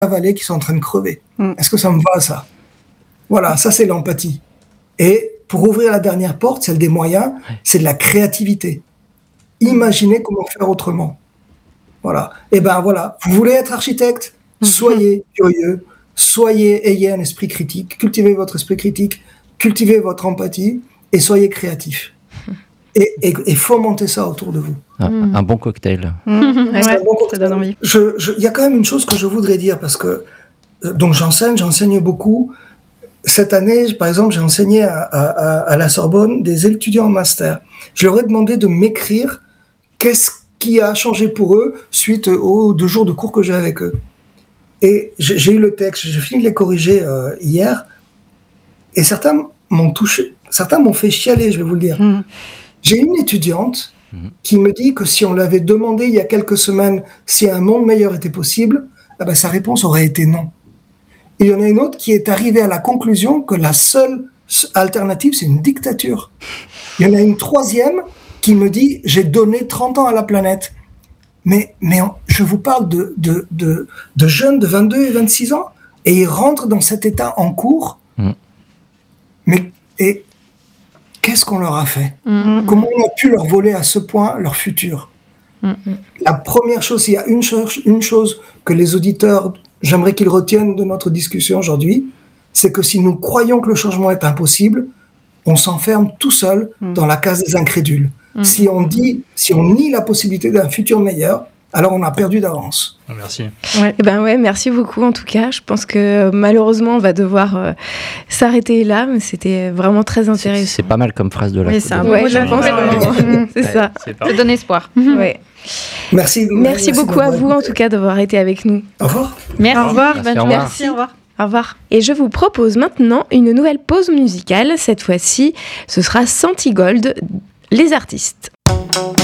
vallée qui sont en train de crever. Est-ce que ça me va, ça? Voilà, ça c'est l'empathie. Et pour ouvrir la dernière porte, celle des moyens, c'est de la créativité. Imaginez comment faire autrement. Voilà. Et ben voilà, vous voulez être architecte? Soyez curieux, ayez un esprit critique, cultivez votre esprit critique, cultivez votre empathie et soyez créatif. Et fomentez ça autour de vous. Un bon cocktail. Ça donne envie. Il y a quand même une chose que je voudrais dire, parce que donc j'enseigne beaucoup. Cette année, par exemple, j'ai enseigné à la Sorbonne des étudiants en master. Je leur ai demandé de m'écrire qu'est-ce qui a changé pour eux suite aux 2 jours de cours que j'ai avec eux. Et j'ai eu le texte, j'ai fini de les corriger hier, et certains m'ont touché, certains m'ont fait chialer, je vais vous le dire. J'ai une étudiante qui me dit que si on l'avait demandé il y a quelques semaines si un monde meilleur était possible, sa réponse aurait été non. Il y en a une autre qui est arrivée à la conclusion que la seule alternative, c'est une dictature. Il y en a une troisième qui me dit « j'ai donné 30 ans à la planète ». Mais je vous parle de jeunes de 22 et 26 ans, et ils rentrent dans cet état en cours. Et qu'est-ce qu'on leur a fait? Comment on a pu leur voler à ce point leur futur? La première chose, il y a une chose que les auditeurs, j'aimerais qu'ils retiennent de notre discussion aujourd'hui, c'est que si nous croyons que le changement est impossible, on s'enferme tout seul dans la case des incrédules. Si on nie la possibilité d'un futur meilleur, alors on a perdu d'avance. Merci. Merci beaucoup en tout cas. Je pense que malheureusement on va devoir s'arrêter là, mais c'était vraiment très intéressant. C'est pas mal comme phrase de la je pense. C'est ça. Ça donne espoir. Merci beaucoup à vous en tout cas d'avoir été avec nous. Au revoir. Merci. Au revoir. Merci. Au revoir. Au revoir. Et je vous propose maintenant une nouvelle pause musicale. Cette fois-ci, ce sera Santigold, les artistes.